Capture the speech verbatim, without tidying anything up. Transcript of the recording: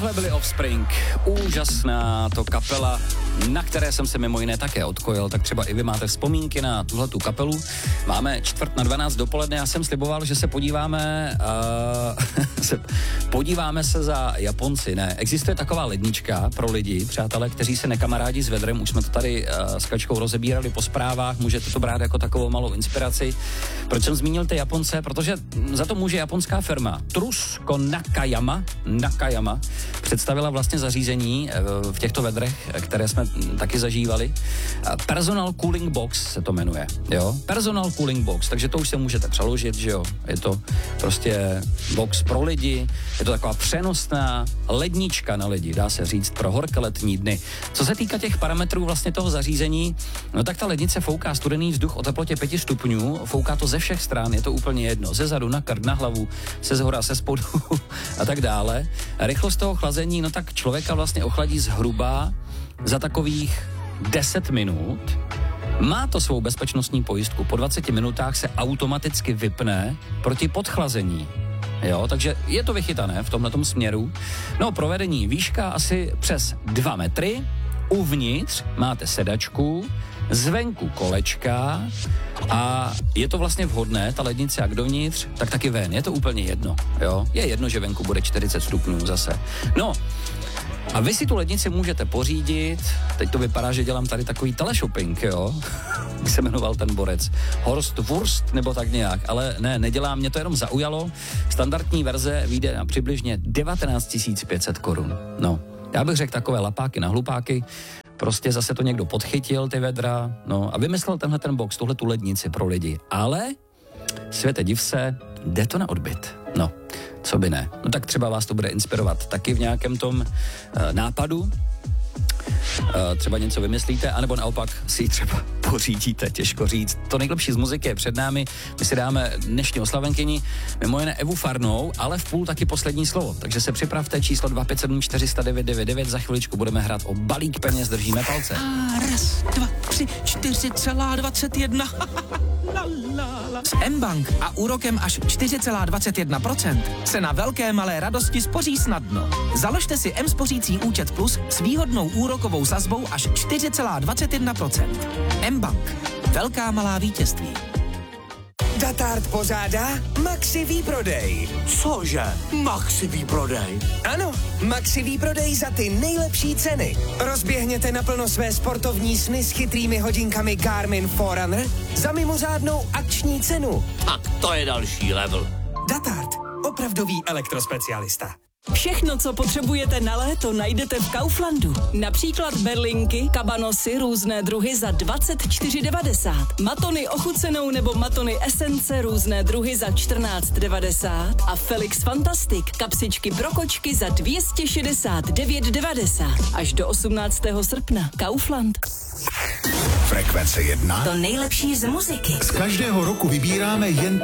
Tohle byly Offspring, úžasná to kapela, na které jsem se mimo jiné také odkojil, tak třeba i vy máte vzpomínky na tuhletu kapelu. Máme čtvrt na dvanáct dopoledne, já jsem sliboval, že se podíváme, uh, se, podíváme se za Japonci, ne, existuje taková lednička pro lidi, přátelé, kteří se nekamarádí s vedrem, už jsme to tady uh, s Kačkou rozebírali po zprávách, můžete to brát jako takovou malou inspiraci. Proč jsem zmínil ty Japonce? Protože za to může japonská firma Trusko Nakayama, Nakayama, představila vlastně zařízení v těchto vedrech, které jsme taky zažívali. Personal Cooling Box se to jmenuje, jo? Personal Cooling Box, takže to už se můžete přeložit, že jo? Je to prostě box pro lidi, je to taková přenosná lednička na lidi, dá se říct, pro horké letní dny. Co se týká těch parametrů vlastně toho zařízení, no tak ta lednice fouká studený vzduch o teplotě pěti stupňů, fouká to ze všech stran, je to úplně jedno, ze zadu, na krk, na hlavu, se zhora, se spodu a tak dále. Rychlost toho chlazení, no tak člověka vlastně ochladí zhruba za takových deset minut. Má to svou bezpečnostní pojistku. Po dvaceti minutách se automaticky vypne proti podchlazení. Jo, takže je to vychytané v tomhletom směru. No, provedení výška asi přes dva metry. Uvnitř máte sedačku, zvenku kolečka a je to vlastně vhodné, ta lednice jak dovnitř, tak taky ven. Je to úplně jedno, jo. Je jedno, že venku bude čtyřicet stupňů zase. No, a vy si tu lednici můžete pořídit, teď to vypadá, že dělám tady takový teleshopping, jo, jak se jmenoval ten borec, Horst Wurst nebo tak nějak, ale ne, nedělám, mě to jenom zaujalo, standardní verze vyjde na přibližně devatenáct tisíc pět set korun, no, já bych řekl takové lapáky na hlupáky, prostě zase to někdo podchytil, ty vedra, no a vymyslel tenhle ten box, tuhle tu lednici pro lidi, ale světe div se, jde to na odbyt, no. Co by ne? No tak třeba vás to bude inspirovat taky v nějakém tom uh, nápadu. Uh, třeba něco vymyslíte, anebo naopak si třeba pořídíte, těžko říct. To nejlepší z muziky je před námi. My si dáme dnešní oslavenkyni, mimo jiné Evu Farnou, ale v půl taky poslední slovo. Takže se připravte, číslo dva pět sedm čtyři nula devět devět devět, za chviličku budeme hrát o balík peněz, držíme palce. A raz, dva, tři, čtyři celá dvacet jedna. S M-Bank a úrokem až čtyři celá dvacet jedna procenta se na velké malé radosti spoří snadno. Založte si M-spořící účet Plus s výhodnou úrokovou sazbou až čtyři celá dvacet jedna procenta. M-Bank. Velká malá vítězství. Datard pořádá Maxi výprodej. Cože? Maxi výprodej? Ano, Maxi výprodej za ty nejlepší ceny. Rozběhněte naplno své sportovní sny s chytrými hodinkami Garmin Forerunner za mimořádnou akční cenu. Tak to je další level. Datard, opravdový elektrospecialista. Všechno, co potřebujete na léto, najdete v Kauflandu. Například berlinky, kabanosy, různé druhy za dvacet čtyři devadesát. Matony ochucenou nebo matony esence, různé druhy za čtrnáct devadesát. A Felix Fantastic, kapsičky pro kočky za dvě stě šedesát devět devadesát. Až do osmnáctého srpna. Kaufland. Frekvence jedna. To nejlepší z muziky. Z každého roku vybíráme jen